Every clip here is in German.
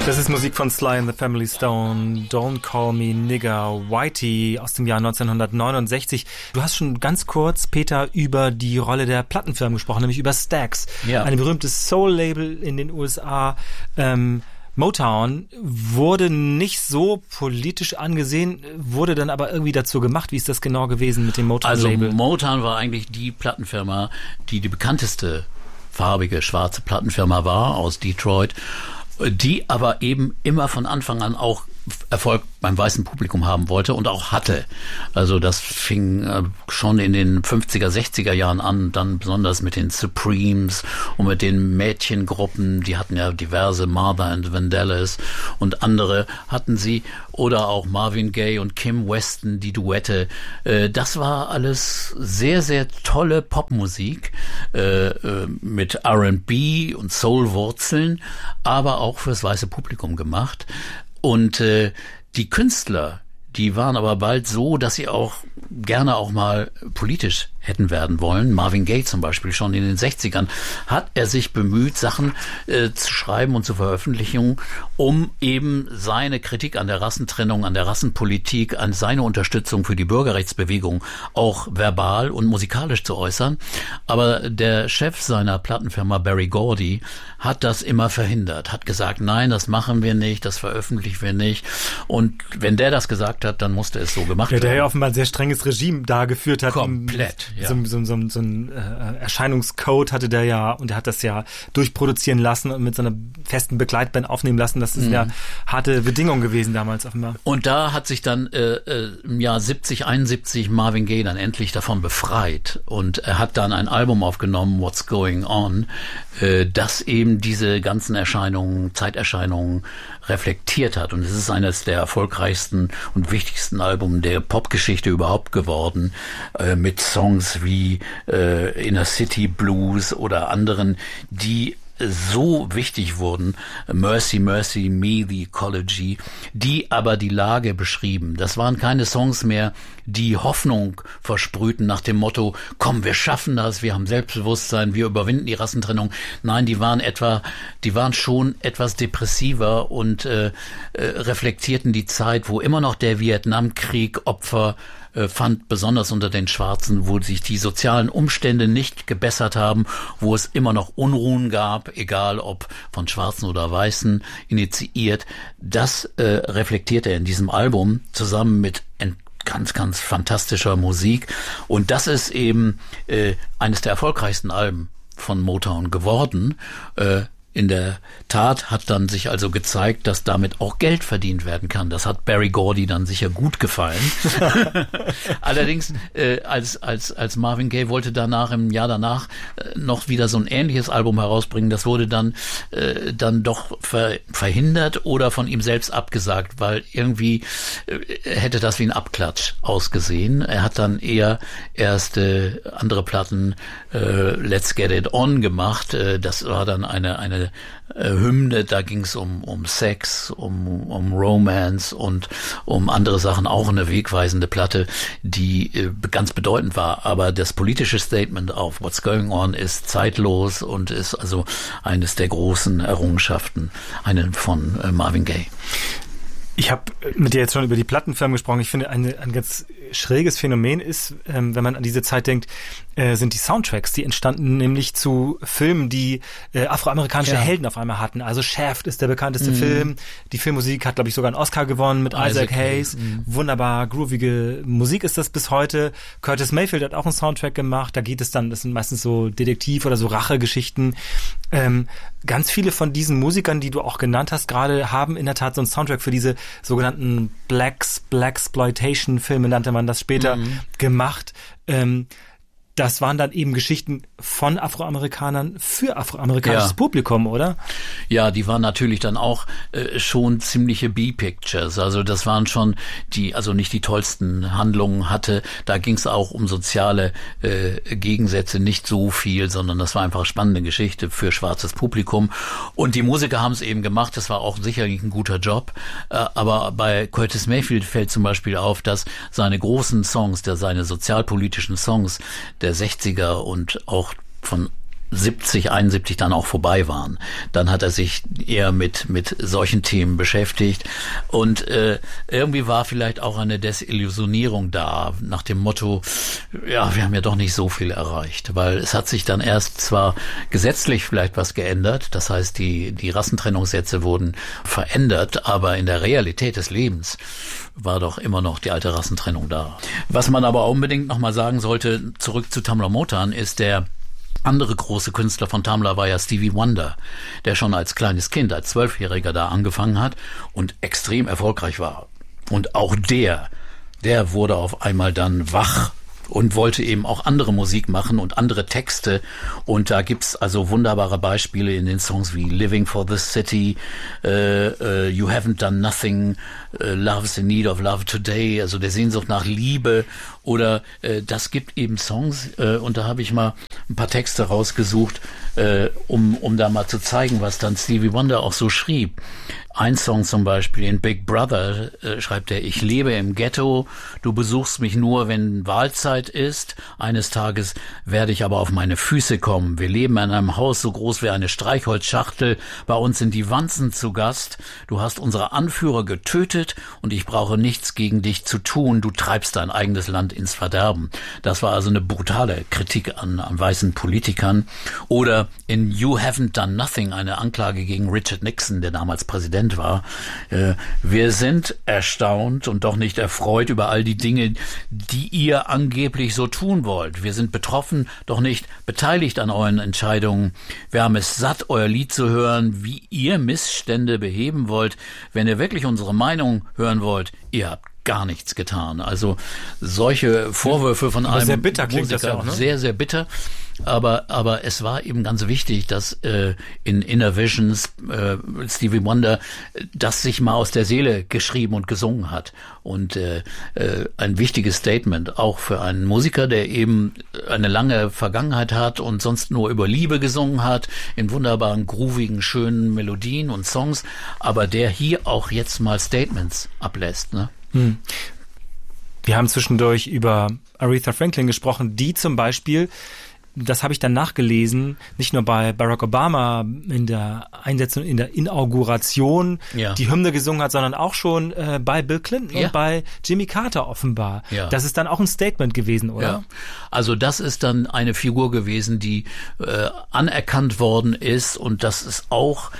Das ist Musik von Sly and the Family Stone, Don't Call Me Nigger, Whitey aus dem Jahr 1969. Du hast schon ganz kurz, Peter, über die Rolle der Plattenfirmen gesprochen, nämlich über Stax, ein berühmtes Soul-Label in den USA. Motown wurde nicht so politisch angesehen, wurde dann aber irgendwie dazu gemacht. Wie ist das genau gewesen mit dem Motown-Label? Also Motown war eigentlich die Plattenfirma, die bekannteste farbige, schwarze Plattenfirma war aus Detroit, die aber eben immer von Anfang an auch Erfolg beim weißen Publikum haben wollte und auch hatte. Also das fing schon in den 50er, 60er Jahren an, dann besonders mit den Supremes und mit den Mädchengruppen, die hatten ja diverse, Martha and Vandellas und andere hatten sie, oder auch Marvin Gaye und Kim Weston, die Duette. Das war alles sehr, sehr tolle Popmusik mit R&B und Soul-Wurzeln, aber auch fürs weiße Publikum gemacht. Und die Künstler, die waren aber bald so, dass sie auch gerne auch mal politisch hätten werden wollen. Marvin Gaye zum Beispiel, schon in den 60ern, hat er sich bemüht, Sachen zu schreiben und zu veröffentlichen, um eben seine Kritik an der Rassentrennung, an der Rassenpolitik, an seine Unterstützung für die Bürgerrechtsbewegung auch verbal und musikalisch zu äußern. Aber der Chef seiner Plattenfirma, Berry Gordy, hat das immer verhindert, hat gesagt, nein, das machen wir nicht, das veröffentlichen wir nicht. Und wenn der das gesagt hat, dann musste es so gemacht werden. Der ja offenbar ein sehr strenges Regime da geführt hat. Komplett, ja. So ein Erscheinungscode hatte der ja, und er hat das ja durchproduzieren lassen und mit so einer festen Begleitband aufnehmen lassen. Das ist ja harte Bedingungen gewesen damals offenbar. Und da hat sich dann im Jahr 71 Marvin Gaye dann endlich davon befreit. Und er hat dann ein Album aufgenommen, What's Going On, das eben diese ganzen Erscheinungen, Zeiterscheinungen reflektiert hat. Und es ist eines der erfolgreichsten und wichtigsten Alben der Popgeschichte überhaupt geworden, mit Songs wie Inner City Blues oder anderen, die so wichtig wurden, Mercy, Mercy, Me, The Ecology, die aber die Lage beschrieben. Das waren keine Songs mehr, die Hoffnung versprühten nach dem Motto, komm, wir schaffen das, wir haben Selbstbewusstsein, wir überwinden die Rassentrennung. Nein, die waren schon etwas depressiver und reflektierten die Zeit, wo immer noch der Vietnamkrieg Opfer fand, besonders unter den Schwarzen, wo sich die sozialen Umstände nicht gebessert haben, wo es immer noch Unruhen gab, egal ob von Schwarzen oder Weißen initiiert. Das reflektiert er in diesem Album zusammen mit ganz, ganz fantastischer Musik. Und das ist eben eines der erfolgreichsten Alben von Motown geworden. In der Tat hat dann sich also gezeigt, dass damit auch Geld verdient werden kann. Das hat Berry Gordy dann sicher gut gefallen. Allerdings, als Marvin Gaye wollte danach, im Jahr danach, noch wieder so ein ähnliches Album herausbringen, das wurde dann doch verhindert oder von ihm selbst abgesagt, weil irgendwie hätte das wie ein Abklatsch ausgesehen. Er hat dann eher erst andere Platten, Let's Get It On gemacht. Das war dann eine Hymne, da ging es um Sex, um Romance und um andere Sachen, auch eine wegweisende Platte, die ganz bedeutend war. Aber das politische Statement auf What's Going On ist zeitlos und ist also eines der großen Errungenschaften, eine von Marvin Gaye. Ich habe mit dir jetzt schon über die Plattenfirmen gesprochen. Ich finde, ein ganz schräges Phänomen ist, wenn man an diese Zeit denkt, sind die Soundtracks, die entstanden nämlich zu Filmen, die afroamerikanische Helden auf einmal hatten. Also Shaft ist der bekannteste Film. Die Filmmusik hat, glaube ich, sogar einen Oscar gewonnen mit Isaac Hayes. Wunderbar groovige Musik ist das bis heute. Curtis Mayfield hat auch einen Soundtrack gemacht. Da geht es dann, das sind meistens so Detektiv- oder so Rachegeschichten. Ganz viele von diesen Musikern, die du auch genannt hast, gerade haben in der Tat so einen Soundtrack für diese sogenannten Blaxploitation-Filme, nannte man das später, gemacht. Das waren dann eben Geschichten von Afroamerikanern für afroamerikanisches Publikum, oder? Ja, die waren natürlich dann auch schon ziemliche B-Pictures. Also das waren schon also nicht die tollsten Handlungen hatte. Da ging es auch um soziale Gegensätze, nicht so viel, sondern das war einfach eine spannende Geschichte für schwarzes Publikum. Und die Musiker haben es eben gemacht. Das war auch sicherlich ein guter Job. Aber bei Curtis Mayfield fällt zum Beispiel auf, dass seine großen Songs, seine sozialpolitischen Songs der 60er und auch von 70, 71 dann auch vorbei waren. Dann hat er sich eher mit solchen Themen beschäftigt und irgendwie war vielleicht auch eine Desillusionierung da, nach dem Motto, ja, wir haben ja doch nicht so viel erreicht, weil es hat sich dann erst zwar gesetzlich vielleicht was geändert, das heißt die Rassentrennungssätze wurden verändert, aber in der Realität des Lebens war doch immer noch die alte Rassentrennung da. Was man aber unbedingt nochmal sagen sollte, zurück zu Tamla Motown, ist der andere große Künstler von Tamla war ja Stevie Wonder, der schon als kleines Kind, als 12-Jähriger da angefangen hat und extrem erfolgreich war. Und auch der wurde auf einmal dann wach und wollte eben auch andere Musik machen und andere Texte. Und da gibt's also wunderbare Beispiele in den Songs wie Living for the City, You Haven't Done Nothing, Love's in Need of Love Today, also der Sehnsucht nach Liebe. Oder das gibt eben Songs, und da habe ich mal ein paar Texte rausgesucht, um da mal zu zeigen, was dann Stevie Wonder auch so schrieb. Ein Song zum Beispiel in Big Brother schreibt er: Ich lebe im Ghetto, du besuchst mich nur, wenn Wahlzeit ist. Eines Tages werde ich aber auf meine Füße kommen. Wir leben in einem Haus so groß wie eine Streichholzschachtel. Bei uns sind die Wanzen zu Gast. Du hast unsere Anführer getötet und ich brauche nichts gegen dich zu tun. Du treibst dein eigenes Land ins Verderben. Das war also eine brutale Kritik an weißen Politikern. Oder in You Haven't Done Nothing eine Anklage gegen Richard Nixon, der damals Präsident war. Wir sind erstaunt und doch nicht erfreut über all die Dinge, die ihr angeblich so tun wollt. Wir sind betroffen, doch nicht beteiligt an euren Entscheidungen. Wir haben es satt, euer Lied zu hören, wie ihr Missstände beheben wollt. Wenn ihr wirklich unsere Meinung hören wollt, ihr habt gar nichts getan. Also solche Vorwürfe von einem sehr bitter klingt Musiker, das ja auch, ne? Sehr, sehr bitter. Aber es war eben ganz wichtig, dass in Inner Visions Stevie Wonder das sich mal aus der Seele geschrieben und gesungen hat. Und ein wichtiges Statement auch für einen Musiker, der eben eine lange Vergangenheit hat und sonst nur über Liebe gesungen hat, in wunderbaren, groovigen, schönen Melodien und Songs, aber der hier auch jetzt mal Statements ablässt, ne? Wir haben zwischendurch über Aretha Franklin gesprochen, die zum Beispiel, das habe ich dann nachgelesen, nicht nur bei Barack Obama in der Einsetzung, in der Inauguration die Hymne gesungen hat, sondern auch schon bei Bill Clinton und bei Jimmy Carter offenbar. Ja. Das ist dann auch ein Statement gewesen, oder? Ja. Also das ist dann eine Figur gewesen, die anerkannt worden ist, und das ist auch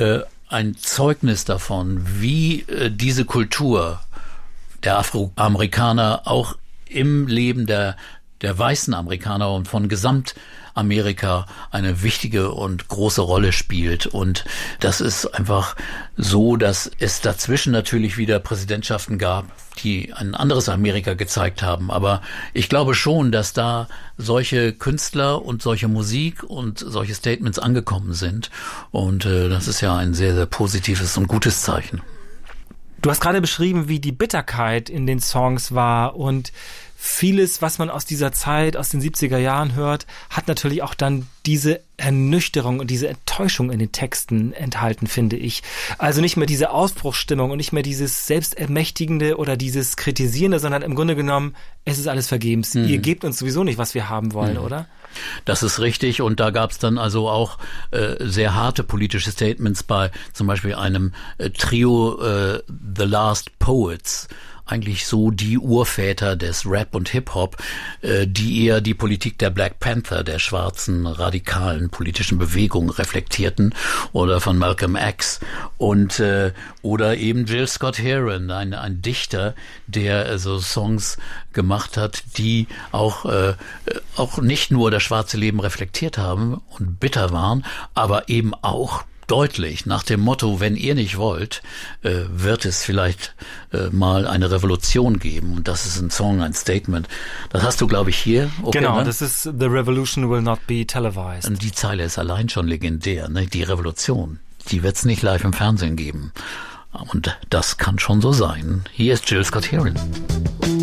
ein Zeugnis davon, wie diese Kultur der Afroamerikaner auch im Leben der weißen Amerikaner und von Gesamtamerika eine wichtige und große Rolle spielt. Und das ist einfach so, dass es dazwischen natürlich wieder Präsidentschaften gab, die ein anderes Amerika gezeigt haben. Aber ich glaube schon, dass da solche Künstler und solche Musik und solche Statements angekommen sind. Und das ist ja ein sehr, sehr positives und gutes Zeichen. Du hast gerade beschrieben, wie die Bitterkeit in den Songs war, und vieles, was man aus dieser Zeit, aus den 70er Jahren hört, hat natürlich auch dann diese Ernüchterung und diese Enttäuschung in den Texten enthalten, finde ich. Also nicht mehr diese Ausbruchsstimmung und nicht mehr dieses Selbstermächtigende oder dieses Kritisierende, sondern im Grunde genommen, es ist alles vergebens. Ihr gebt uns sowieso nicht, was wir haben wollen, oder? Das ist richtig, und da gab es dann also auch sehr harte politische Statements bei zum Beispiel einem Trio The Last Poets, eigentlich so die Urväter des Rap und Hip-Hop, die eher die Politik der Black Panther, der schwarzen, radikalen politischen Bewegung reflektierten, oder von Malcolm X, und oder eben Jill Scott Heron, ein Dichter, der so Songs gemacht hat, die auch nicht nur das schwarze Leben reflektiert haben und bitter waren, aber eben auch deutlich nach dem Motto: Wenn ihr nicht wollt, wird es vielleicht mal eine Revolution geben. Und das ist ein Song, ein Statement. Das hast du, glaube ich, hier. Okay, genau, ne? Das ist The Revolution will not be televised. Und die Zeile ist allein schon legendär, ne? Die Revolution, die wird es nicht live im Fernsehen geben. Und das kann schon so sein. Hier ist Jill Scott Heron.